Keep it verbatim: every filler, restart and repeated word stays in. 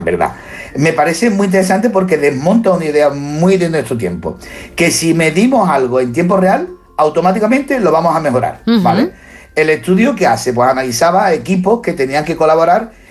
¿verdad? Me parece muy interesante porque desmonta una idea muy de nuestro tiempo, que si medimos algo en tiempo real, automáticamente lo vamos a mejorar, Ujú. ¿vale? El estudio que hace, pues analizaba equipos que tenían que colaborar